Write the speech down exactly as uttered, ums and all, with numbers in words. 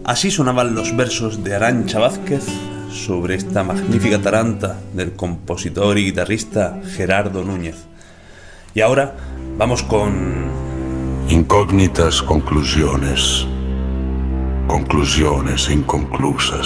Así sonaban los versos de Arantxa Vázquez sobre esta magnífica taranta del compositor y guitarrista Gerardo Núñez. Y ahora vamos con... Incógnitas conclusiones, conclusiones inconclusas.